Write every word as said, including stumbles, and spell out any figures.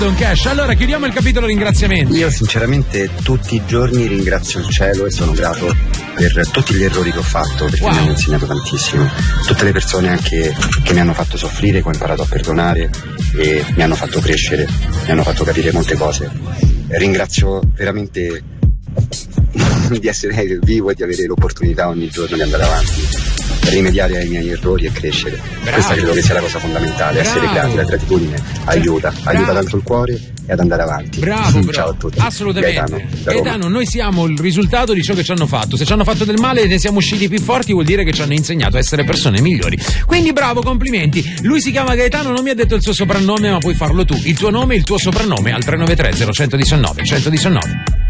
Don Cash. Allora chiudiamo il capitolo ringraziamenti. Io sinceramente tutti i giorni ringrazio il cielo e sono grato per tutti gli errori che ho fatto, perché wow. mi hanno insegnato tantissimo. Tutte le persone anche che mi hanno fatto soffrire, che ho imparato a perdonare e mi hanno fatto crescere, mi hanno fatto capire molte cose. E ringrazio veramente di essere vivo e di avere l'opportunità ogni giorno di andare avanti, per rimediare ai miei errori e crescere. Bravo. Questa credo che sia la cosa fondamentale. Bravo. Essere grati, la gratitudine aiuta, bravo. aiuta tanto il cuore e ad andare avanti. Bravo, bravo. Ciao a tutti. Assolutamente. Gaetano, Gaetano, noi siamo il risultato di ciò che ci hanno fatto. Se ci hanno fatto del male e ne siamo usciti più forti, vuol dire che ci hanno insegnato a essere persone migliori. Quindi bravo, complimenti. Lui si chiama Gaetano, non mi ha detto il suo soprannome, ma puoi farlo tu. Il tuo nome e il tuo soprannome al tre nove tre zero uno uno nove uno uno nove.